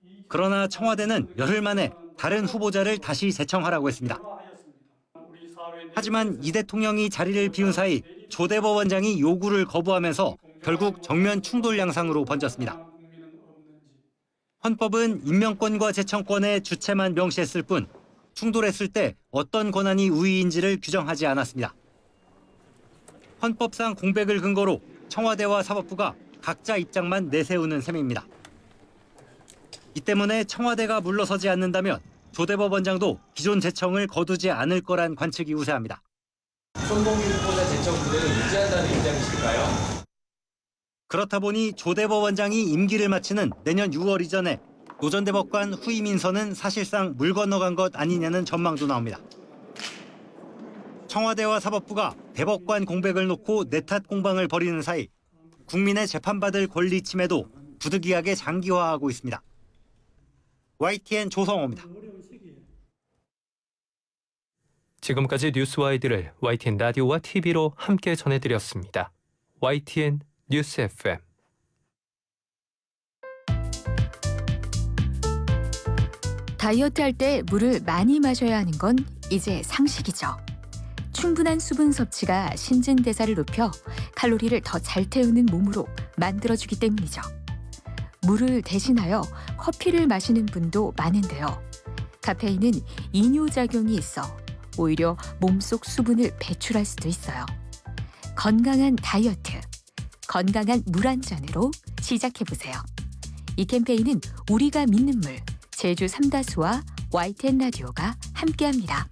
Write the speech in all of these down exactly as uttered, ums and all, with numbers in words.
그러나 청와대는 열흘 만에 다른 후보자를 다시 제청하라고 했습니다. 하지만 이 대통령이 자리를 비운 사이 조대법 원장이 요구를 거부하면서 결국 정면 충돌 양상으로 번졌습니다. 헌법은 임명권과 제청권의 주체만 명시했을 뿐 충돌했을 때 어떤 권한이 우위인지를 규정하지 않았습니다. 헌법상 공백을 근거로 청와대와 사법부가 각자 입장만 내세우는 셈입니다. 이 때문에 청와대가 물러서지 않는다면 조대법 원장도 기존 제청을 거두지 않을 거란 관측이 우세합니다. 손봉규 후보자 제청 그대로 유지한다는 입장이실까요? 그렇다 보니 조대법 원장이 임기를 마치는 내년 유월 이전에 노 전 대법관 후임 인선은 사실상 물 건너간 것 아니냐는 전망도 나옵니다. 청와대와 사법부가 대법관 공백을 놓고 내탓 공방을 벌이는 사이 국민의 재판받을 권리 침해도 부득이하게 장기화하고 있습니다. 와이티엔 조성호입니다. 지금까지 뉴스와이드를 와이티엔 라디오와 티비로 함께 전해드렸습니다. 와이티엔 뉴스 에프엠. 다이어트 할 때 물을 많이 마셔야 하는 건 이제 상식이죠. 충분한 수분 섭취가 신진대사를 높여 칼로리를 더 잘 태우는 몸으로 만들어주기 때문이죠. 물을 대신하여 커피를 마시는 분도 많은데요. 카페인은 이뇨작용이 있어 오히려 몸속 수분을 배출할 수도 있어요. 건강한 다이어트, 건강한 물 한 잔으로 시작해보세요. 이 캠페인은 우리가 믿는 물, 제주 삼다수와 와이티엔 라디오가 함께합니다.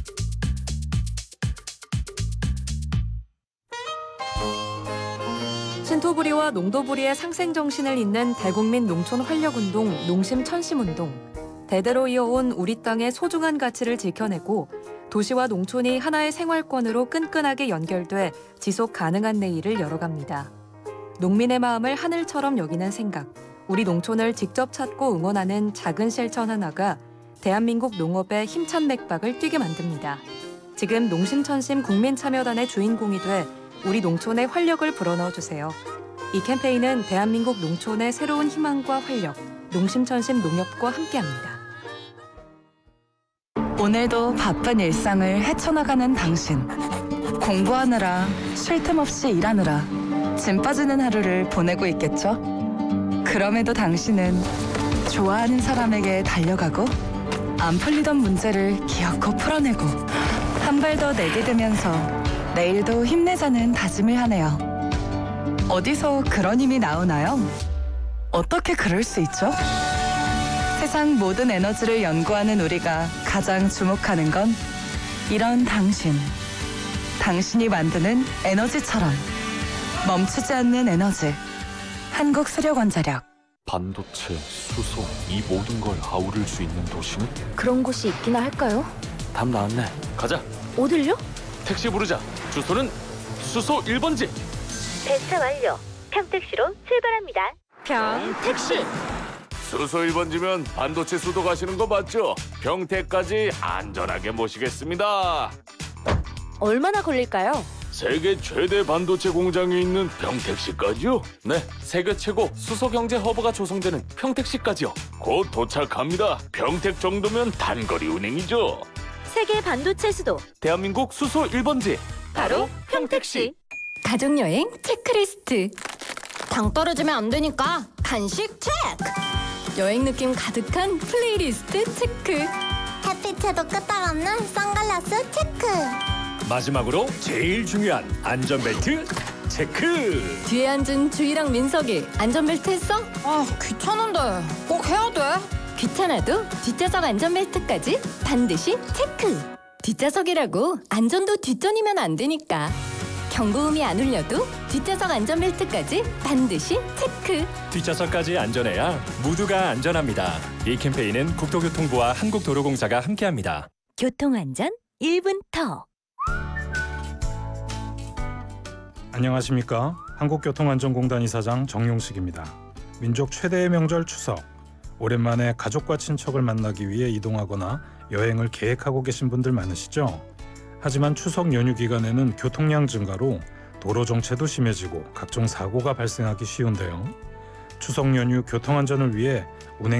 신토부리와 농도부리의 상생정신을 잇는 대국민 농촌 활력운동 농심천심운동. 대대로 이어온 우리 땅의 소중한 가치를 지켜내고 도시와 농촌이 하나의 생활권으로 끈끈하게 연결돼 지속 가능한 내일을 열어갑니다. 농민의 마음을 하늘처럼 여기는 생각, 우리 농촌을 직접 찾고 응원하는 작은 실천 하나가 대한민국 농업의 힘찬 맥박을 뛰게 만듭니다. 지금 농심천심 국민참여단의 주인공이 돼 우리 농촌의 활력을 불어넣어주세요. 이 캠페인은 대한민국 농촌의 새로운 희망과 활력, 농심천심 농협과 함께합니다. 오늘도 바쁜 일상을 헤쳐나가는 당신. 공부하느라, 쉴 틈 없이 일하느라 짐 빠지는 하루를 보내고 있겠죠? 그럼에도 당신은 좋아하는 사람에게 달려가고 안 풀리던 문제를 기어코 풀어내고 한 발 더 내디디면서 내일도 힘내자는 다짐을 하네요. 어디서 그런 힘이 나오나요? 어떻게 그럴 수 있죠? 세상 모든 에너지를 연구하는 우리가 가장 주목하는 건 이런 당신. 당신이 만드는 에너지처럼 멈추지 않는 에너지. 한국수력원자력. 반도체, 수소, 이 모든 걸 아우를 수 있는 도시는? 그런 곳이 있기나 할까요? 답 나왔네. 가자. 어딜요? 택시 부르자. 주소는 수소 일 번지. 배차 완료. 평택시로 출발합니다. 평택시. 수소 일 번지면 반도체 수도 가시는 거 맞죠? 평택까지 안전하게 모시겠습니다. 얼마나 걸릴까요? 세계 최대 반도체 공장이 있는 평택시까지요? 네, 세계 최고 수소 경제 허브가 조성되는 평택시까지요. 곧 도착합니다. 평택 정도면 단거리 운행이죠. 세계 반도체 수도 대한민국 수소 일 번지 바로 평택시. 가족여행 체크리스트. 당 떨어지면 안 되니까 간식 체크. 여행 느낌 가득한 플레이리스트 체크. 햇빛에도 끄떡없는 선글라스 체크. 마지막으로 제일 중요한 안전벨트 체크. 뒤에 앉은 주희랑 민석이 안전벨트 했어? 아 귀찮은데 꼭 해야 돼? 귀찮아도 뒷좌석 안전벨트까지 반드시 체크. 뒷좌석이라고 안전도 뒷전이면 안 되니까. 경고음이 안 울려도 뒷좌석 안전벨트까지 반드시 체크. 뒷좌석까지 안전해야 모두가 안전합니다. 이 캠페인은 국토교통부와 한국도로공사가 함께합니다. 교통안전 일 분 더. 안녕하십니까. 한국교통안전공단 이사장 정용식입니다. 민족 최대의 명절 추석. 오랜만에 가족과 친척을 만나기 위해 이동하거나 여행을 계획하고 계신 분들 많으시죠? 하지만 추석 연휴 기간에는 교통량 증가로 도로 정체도 심해지고 각종 사고가 발생하기 쉬운데요. 추석 연휴 교통안전을 위해 운행